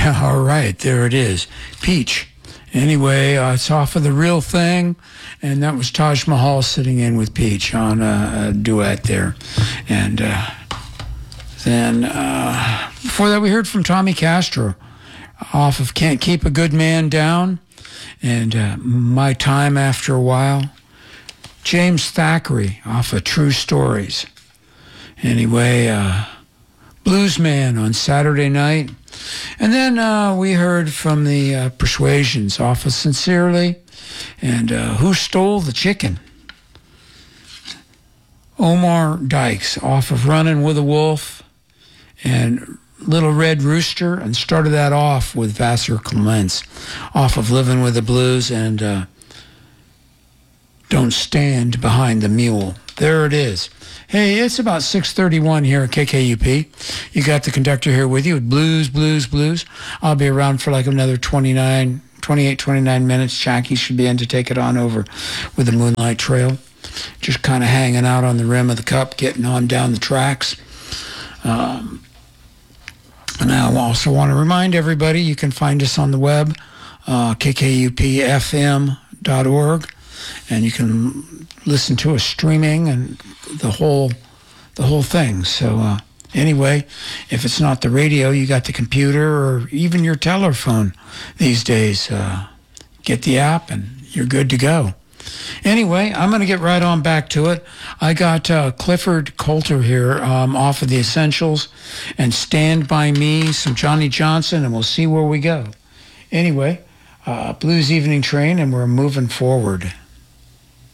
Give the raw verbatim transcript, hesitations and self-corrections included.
Yeah, all right, there it is. Peach. Anyway, uh, it's off of The Real Thing, and that was Taj Mahal sitting in with Peach on a, a duet there. And uh, then uh, before that, we heard from Tommy Castro off of Can't Keep a Good Man Down and uh, My Time After a While. James Thackeray off of True Stories. Anyway, uh, Blues Man on Saturday Night. And then uh, we heard from the uh, Persuasions off of Sincerely and uh, Who Stole the Chicken? Omar Dykes off of Running with a Wolf and Little Red Rooster, and started that off with Vassar Clements off of Living with the Blues and uh, Don't Stand Behind the Mule. There it is. Hey, it's about six thirty-one here at K K U P. You got the conductor here with you with Blues, Blues, Blues. I'll be around for like another twenty-nine, twenty-eight, twenty-nine minutes. Jackie should be in to take it on over with the Moonlight Trail. Just kind of hanging out on the rim of the cup, getting on down the tracks. Um, and I also want to remind everybody you can find us on the web, uh, K K U P F M dot org. And you can listen to us streaming and the whole the whole thing. So uh, anyway, if it's not the radio, you got the computer or even your telephone these days. Uh, get the app and you're good to go. Anyway, I'm going to get right on back to it. I got uh, Clifford Coulter here um, off of The Essentials and Stand By Me, some Johnny Johnson, and we'll see where we go. Anyway, uh, Blues Evening Train, and we're moving forward.